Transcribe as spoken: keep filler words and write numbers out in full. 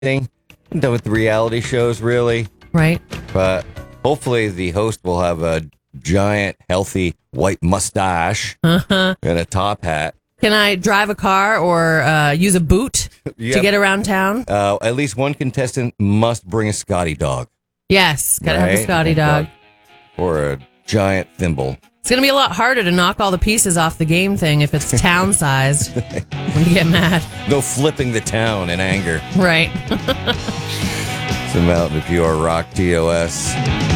I'm done with the reality shows, really. Right. But hopefully the host will have a giant, healthy white mustache Uh-huh. and a top hat. Can I drive a car or uh, use a boot Yep. to get around town? Uh, at least one contestant must bring a Scotty dog. Yes, gotta have the right? Scotty dog. Or a giant thimble. It's gonna be a lot harder to knock all the pieces off the game thing if it's town sized when you get mad. No flipping the town in anger. Right. Some Mountain Pure Rock T O S.